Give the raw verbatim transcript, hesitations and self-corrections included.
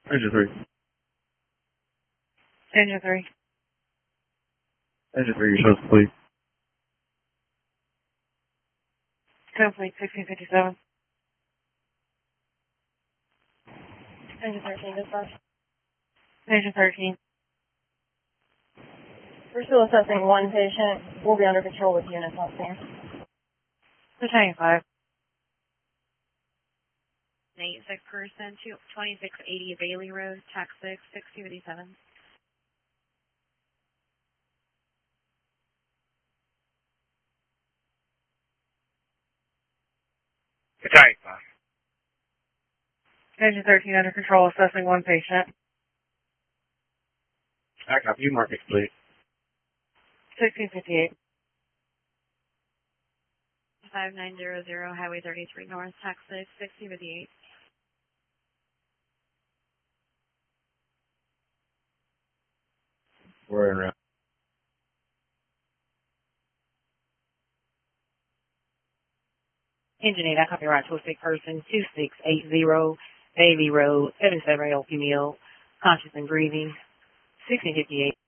Engine three. Engine three. Engine three, you're supposed to complete. Complete sixteen fifty-seven. Engine thirteen, dispatch. Engine thirteen. We're still assessing one patient. We'll be under control with units on scene. Battalion five. Eight sick person, twenty-six eighty Bailey Road, tax six, sixty fifty-seven. Battalion five. Engine thirteen under control, assessing one patient. I copy. You mark it complete. sixteen fifty-eight. five nine zero zero Highway thirty-three North, tax six, sixty fifty-eight. We're in route. Engine eight, I copy right to a sick person, two six eight zero Bailey Road, seventy-seven L P meal, conscious and breathing, sixteen fifty-eight.